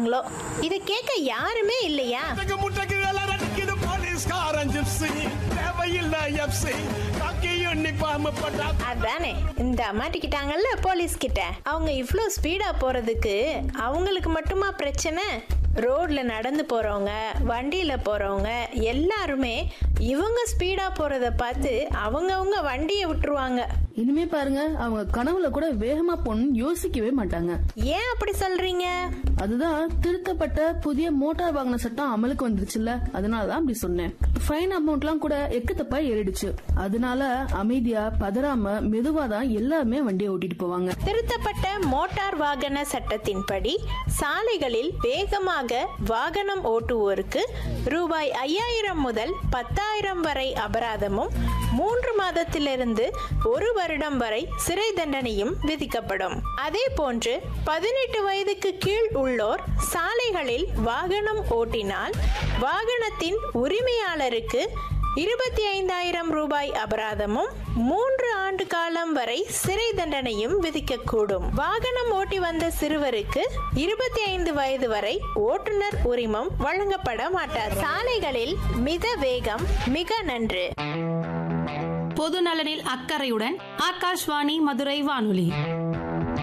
போறாங்களோ. இத கேட்க யாருமே இல்லையா? அதானே இந்த மாட்டிக்கிட்டாங்கல்ல போலீஸ் கிட்ட. அவங்க இவ்ளோ ஸ்பீடா போறதுக்கு அவங்களுக்கு மட்டுமா பிரச்சனை? ரோட்ல நடந்து போறவங்க, வண்டியில போறவங்க எல்லாருமே இவங்க ஸ்பீடா போறத பார்த்து அவங்க வண்டியை விட்டுருவாங்க. இனிமே பாருங்க, அவங்க கனவுல கூட வேகமா போகணும்னு யோசிக்கவே மாட்டாங்க. ஏன் அப்படி சொல்றீங்க? அதுதான் திருத்தப்பட்ட புதிய மோட்டார் வாகன சட்டம் அமலுக்கு வந்துருச்சுல்ல, அதனாலதான் அப்படி சொன்னேன். ஃபைன் அமௌண்ட்லாம் கூட எக்கத்தப்பா ஏறிடுச்சு. அதனால அமைதியா பதறாம மெதுவா தான் எல்லாருமே வண்டியை ஓட்டிட்டு போவாங்க. திருத்தப்பட்ட மோட்டார் வாகன சட்டத்தின்படி சாலைகளில் வேகமாக வாகனம் ஓட்டுவோருக்கு ரூபாய் 5000 முதல் 10,000 வரை அபராதமும் 3 மாதத்திலிருந்து 1 வருடம் வரை சிறை தண்டனையும் விதிக்கப்படும். அதே போன்று 18 வயதுக்கு கீழ் உள்ளோர் சாலைகளில் வாகனம் ஓட்டினால் வாகனத்தின் உரிமையாளருக்கு 25,000 ரூபாய் அபராதமும் 3 ஆண்டு காலம் வரை சிறை தண்டனையும் விதிக்கக்கூடும். வாகனம் ஓட்டி வந்த சிறுவருக்கு 25 வயது வரை ஓட்டுநர் உரிமம் வழங்கப்பட மாட்டார். சாலைகளில் மித வேகம் மிக நன்று. பொது நலனில் அக்கறையுடன் ஆகாஷ்வாணி மதுரை வானொலி.